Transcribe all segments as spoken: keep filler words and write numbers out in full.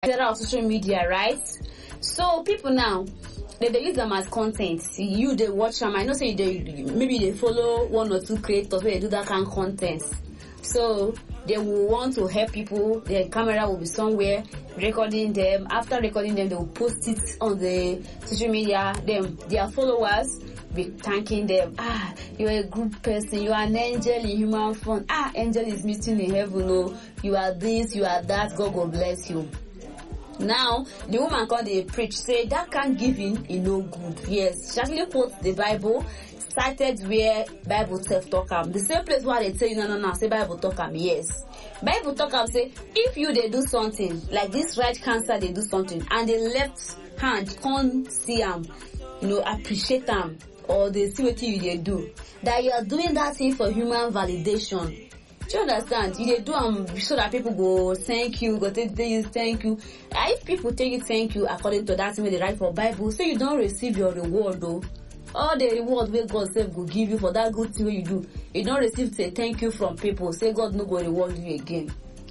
era of social media, right? So people now, they, they use them as content. You they watch them. I know say they maybe they follow one or two creators where they do that kind of content. So they will want to help people. Their camera will be somewhere recording them. After recording them, they will post it on the social media. Them their followers be thanking them. Ah, you're a good person. You are an angel in human form. Ah, angel is meeting in heaven. Oh, you are this, you are that. God will bless you. Now, the woman called the preach, say that can't give in, it no good. Yes, she actually quotes the Bible, cited where Bible self talk am. The same place where they tell you, no, no, no, say Bible talk am, yes. Bible talk am say, if you they do something, like this right cancer, they do something, and the left hand can't see am, you know, appreciate them, or they see what you they do, that you are doing that thing for human validation. Do you understand? You do um so that people go thank you, go tell you thank you. And if people tell you thank you according to that thing they write for Bible, so you don't receive your reward though. All the reward where God self will give you for that good thing you do, you don't receive say thank you from people. Say God no go reward you again.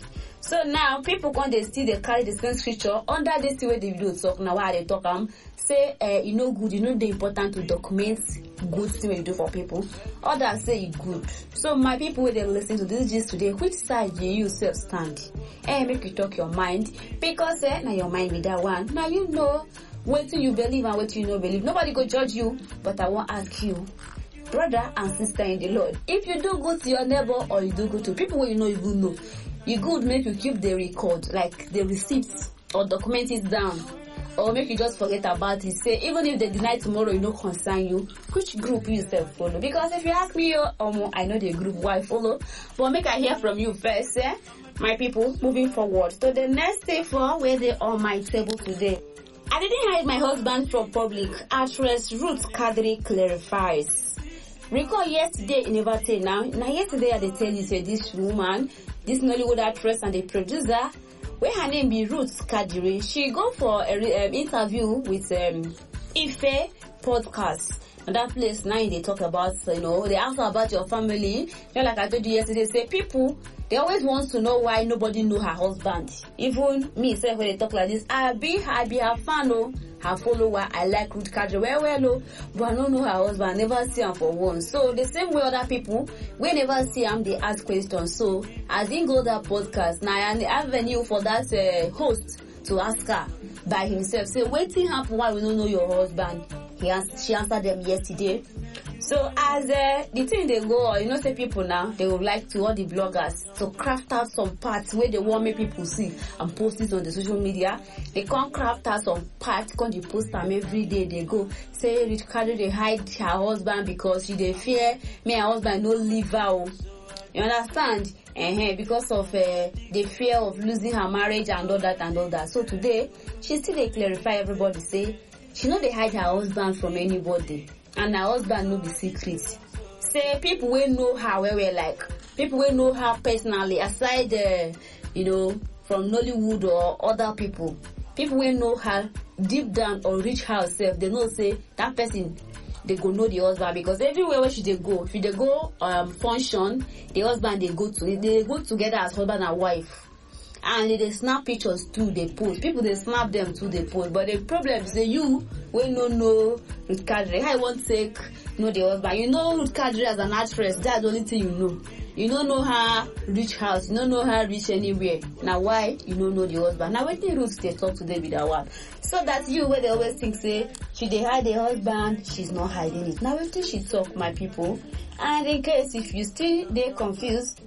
So now people when they see they carry the same scripture under this way they do talk now why they talk um say uh, you know good, you know the important to document good thing you do for people. Others say it good. So my people when they listen to this gist today, which side do you yourself stand? Eh, make you talk your mind because eh now your mind with that one. Now you know what you believe and what you know believe. Nobody go judge you, but I won't ask you, brother and sister in the Lord, if you do good to your neighbor or you do good to people where you know even know. You good make you keep the record, like the receipts, or document it down, or make you just forget about it. Say even if they deny tomorrow, you know concern you. Which group you yourself follow? Because if you ask me, um, I know the group why I follow, but make I hear from you first, eh? My people, moving forward. So the next day for where they on my table today. I didn't hide my husband from public. Actress Ruth Kadri clarifies. Recall yesterday in Everton now. Now yesterday I tell you say this woman, this Nollywood actress and the producer, where her name be Ruth Kadri, she go for a um, interview with um, Ife podcast. And that place now they talk about, you know, they ask her about your family. You know, like I told you yesterday, say people, they always want to know why nobody know her husband. Even me, say when they talk like this, I be, I be her fan, oh, her follower. I like Ruth Kadri well, well, oh, but I don't know her husband. I never see him for once. So the same way other people, we never see him, they ask questions. So I didn't go that podcast. Now I have a avenue for that uh, host to ask her by himself. Say, waiting happen why we don't know your husband. He has, she answered them yesterday. So as uh, the thing they go, you know, say people now, they would like to, all the bloggers, to craft out some parts where they want make people see and post it on the social media. They can't craft out some parts, can't they post them every day. They go, say, Ruth Kadri, they hide her husband because she they fear me, her husband no leave her. You understand? Uh-huh, because of uh, the fear of losing her marriage and all that and all that. So today, she still they clarify everybody, say, she know they hide her husband from anybody. And her husband no be secret. Say people will know her where we like. People will know her personally, aside uh, you know, from Nollywood or other people. People will know her deep down or reach herself. They know say that person they go know the husband because everywhere where she they go, if they go um function, the husband they go to they go together as husband and wife. And they snap pictures too, they post. People they snap them too, they post. But the problem is that you will no know Ruth Kadri. I won't take know the husband. You know Ruth Kadri as an actress, that's the only thing you know. You don't know her rich house, you don't know her rich anywhere. Now why you don't know the husband? Now when the Ruth they talk today with that one. So that you where they always think say she they hide the husband, she's not hiding it. Now when she talk, my people, and in case if you still they confused,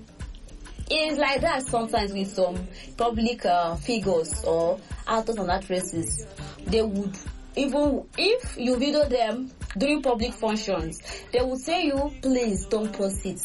it's like that sometimes with some public uh, figures or actors and actresses. They would, even if you video them during public functions, they will say you, please don't post it.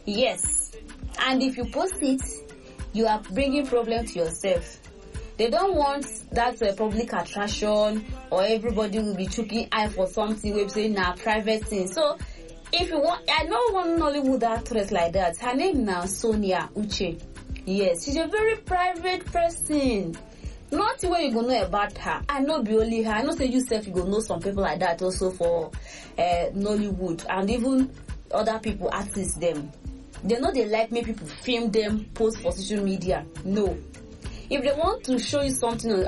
Yes. And if you post it, you are bringing problem to yourself. They don't want that uh, public attraction or everybody will be choking eye for something we're saying now private thing. So if you want, I know one Nollywood actress like that. Her name now Sonia Uche. Yes, she's a very private person. Not where you gonna know about her. I know be only her. I know say yourself you gonna know some people like that also for uh, Nollywood and even other people artists them. They know they like make people film them, post for social media. No. If they want to show you something on,